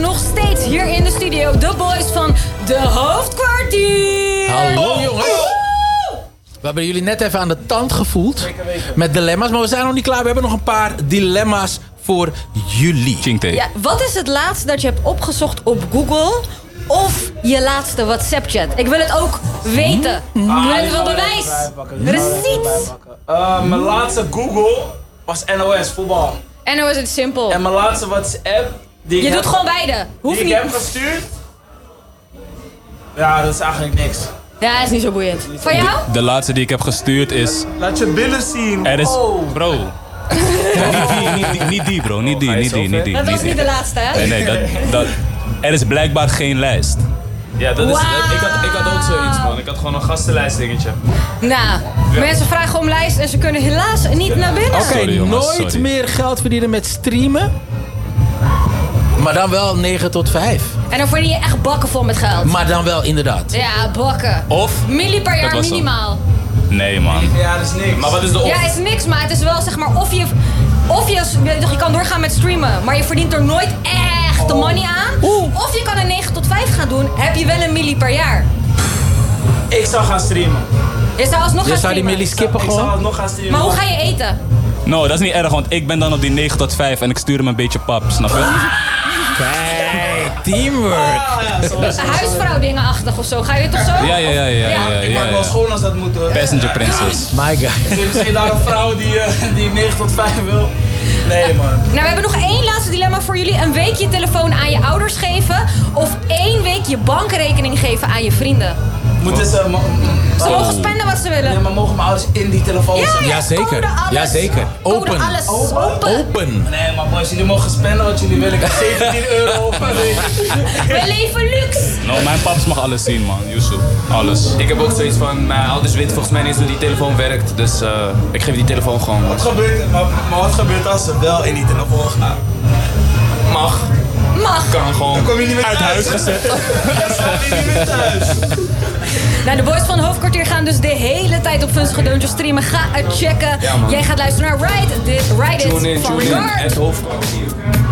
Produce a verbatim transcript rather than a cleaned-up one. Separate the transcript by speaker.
Speaker 1: nog steeds hier in de studio de boys van de Hoofdkwartier.
Speaker 2: Hallo jongens. We hebben jullie net even aan de tand gevoeld met dilemma's, maar we zijn nog niet klaar. We hebben nog een paar dilemma's voor jullie.
Speaker 1: Ja, wat is het laatste dat je hebt opgezocht op Google of je laatste WhatsApp-chat? Ik wil het ook weten.
Speaker 3: Ah,
Speaker 1: We hebben wel bewijs. Receipts.
Speaker 3: Uh, mijn laatste Google was N O S, voetbal.
Speaker 1: En dan is het simpel.
Speaker 3: En mijn laatste WhatsApp... Die
Speaker 1: Je
Speaker 3: ik
Speaker 1: doet
Speaker 3: heb,
Speaker 1: gewoon beide. Hoeft
Speaker 3: die
Speaker 1: niet.
Speaker 3: ik heb gestuurd... Ja, dat is eigenlijk niks.
Speaker 1: Ja, is niet zo boeiend. Van jou?
Speaker 4: De laatste die ik heb gestuurd is...
Speaker 3: Laat je billen zien.
Speaker 4: Er is...
Speaker 3: Oh.
Speaker 4: Bro. niet, die, niet, die, niet die, bro. Niet die, niet die, niet die.
Speaker 1: Dat was
Speaker 4: niet
Speaker 1: niet
Speaker 4: die.
Speaker 1: de laatste, hè?
Speaker 4: Nee, nee, dat, dat, er is blijkbaar geen lijst.
Speaker 3: Ja, dat is...
Speaker 1: Wauw.
Speaker 3: Ik had, ik had ook zoiets, man. Ik had gewoon een gastenlijst dingetje.
Speaker 1: Nou, mensen vragen om lijst en ze kunnen helaas niet naar binnen.
Speaker 2: Oké,
Speaker 4: Sorry, jongens,
Speaker 2: nooit
Speaker 4: sorry.
Speaker 2: meer geld verdienen met streamen. Maar dan wel negen tot vijf.
Speaker 1: En dan verdien je echt bakken vol met geld.
Speaker 2: Maar dan wel inderdaad.
Speaker 1: Ja, bakken.
Speaker 4: Of...
Speaker 1: Milli per
Speaker 4: Dat
Speaker 1: jaar
Speaker 4: was zo.
Speaker 1: minimaal.
Speaker 4: Nee, man.
Speaker 3: Ja, dat is niks. Maar wat is de op?
Speaker 1: Ja, is niks, maar het is wel zeg maar of je... Of je, je kan doorgaan met streamen, maar je verdient er nooit echt de money aan. Of je kan een negen tot vijf gaan doen, heb je wel een milli per jaar.
Speaker 3: Ik zou gaan streamen.
Speaker 1: Je zou alsnog
Speaker 2: Je
Speaker 1: gaan
Speaker 2: zou die
Speaker 1: streamen.
Speaker 2: milli skippen
Speaker 3: Ik zou
Speaker 2: gewoon?
Speaker 3: nog gaan streamen.
Speaker 1: Maar hoe ga je eten?
Speaker 4: No, dat is niet erg, want ik ben dan op die negen tot vijf en ik stuur hem een beetje pap, snap je?
Speaker 2: Kijk, teamwork.
Speaker 3: Ah, ja, zo, zo, zo.
Speaker 1: Huisvrouw dingenachtig of zo, ga je toch zo?
Speaker 4: Ja, ja, ja, ja, ja, ja,
Speaker 3: Ik maak
Speaker 4: ja,
Speaker 3: wel
Speaker 4: ja.
Speaker 3: schoon als dat moet, hoor.
Speaker 4: Passenger princess.
Speaker 2: My guy.
Speaker 3: Er is misschien daar een vrouw die, uh, die negen tot vijf wil. Nee, man.
Speaker 1: Nou, we hebben nog één laatste dilemma voor jullie. Een week je telefoon aan je ouders geven of één week je bankrekening geven aan je vrienden.
Speaker 3: Moeten ze... ma-
Speaker 1: Ze
Speaker 3: Oh.
Speaker 1: mogen spenden wat ze willen.
Speaker 3: Ja, maar mogen mijn ouders in die telefoon
Speaker 1: Ja,
Speaker 3: zetten?
Speaker 1: ja,
Speaker 2: Jazeker.
Speaker 1: code alles.
Speaker 2: Jazeker.
Speaker 1: Code
Speaker 2: Open.
Speaker 1: alles.
Speaker 3: Open.
Speaker 1: Open.
Speaker 2: Open.
Speaker 3: Nee, maar boys, jullie mogen spenden wat jullie willen. Ik heb zeventien euro op.
Speaker 1: We leven luxe.
Speaker 4: No, mijn paps mag alles zien, man. Yusuf. Alles.
Speaker 5: Ik heb ook zoiets van, mijn ouders weten volgens mij niet eens hoe die telefoon werkt. Dus uh, ik geef die telefoon gewoon.
Speaker 3: Wat gebeurt, maar, maar wat gebeurt als ze wel in die telefoon gaan?
Speaker 5: Mag.
Speaker 1: Mag.
Speaker 5: Kan gewoon.
Speaker 3: Dan kom je niet meer uit huis gezet. Dan kom je niet meer thuis.
Speaker 1: Nou, de boys van Hoofdkwartier gaan dus de hele tijd op Funstige Deuntjes streamen. Ga het checken.
Speaker 5: Ja, man.
Speaker 1: Jij gaat luisteren naar Ride, dit, Ride
Speaker 5: Tune in,
Speaker 1: It van
Speaker 5: tune in.
Speaker 1: Regard.
Speaker 5: Het hoofdkwartier.